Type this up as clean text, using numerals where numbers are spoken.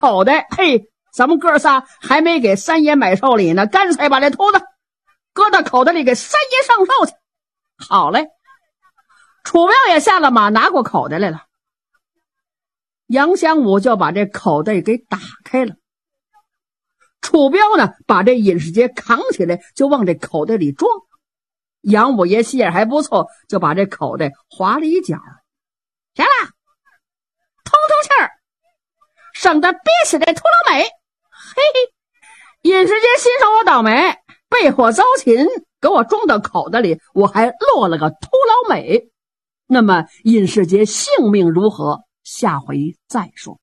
好的，嘿，咱们哥仨还没给三爷买寿礼呢，干脆把这秃子搁到口袋里给三爷上寿去。好嘞，楚彪也下了马，拿过口袋来了。杨香武就把这口袋给打开了。楚彪呢，把这尹世杰扛起来，就往这口袋里装。杨五爷心眼还不错，就把这口袋划了一角。行了，通通气儿，省得憋死这秃老美。嘿嘿，尹世杰心说我倒霉，被火遭擒，给我装到口袋里，我还落了个秃老美。那么尹世杰性命如何？下回再说。